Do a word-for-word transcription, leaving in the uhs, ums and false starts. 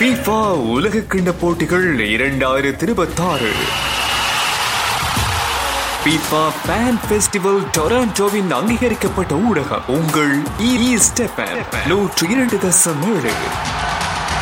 FIFA உலகக்கிண்ண போட்டிகள் இரண்டாயிரத்தி இருபத்தாறு FIFA Fan Festival டொராண்டோவின் அங்கீகரிக்கப்பட்ட ஊடகம் உங்கள் ஈஸ்ட் எஃப்எம் நூற்று இரண்டு தசம் ஏழு.